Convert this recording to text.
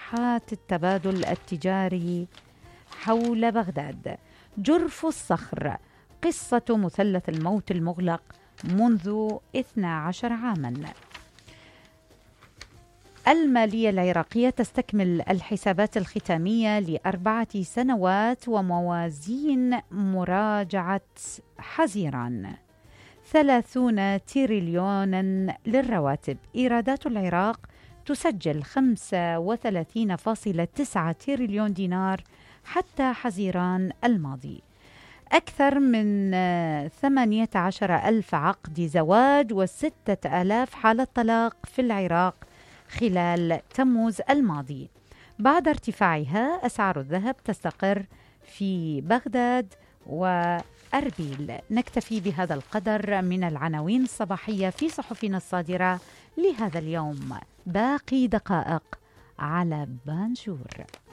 ساحات التبادل التجاري حول بغداد. جرف الصخر، قصة مثلث الموت المغلق منذ 12 عاماً. المالية العراقية تستكمل الحسابات الختامية ل4 سنوات وموازين مراجعة حزيران. 30 تريليوناً للرواتب. إيرادات العراق تسجل 35.9 تريليون دينار حتى حزيران الماضي. أكثر من 18,000 عقد زواج و6,000 حالة طلاق في العراق خلال تموز الماضي. بعد ارتفاعها أسعار الذهب تستقر في بغداد وأربيل. نكتفي بهذا القدر من العناوين الصباحية في صحفنا الصادرة لهذا اليوم. باقي دقائق على بانجور.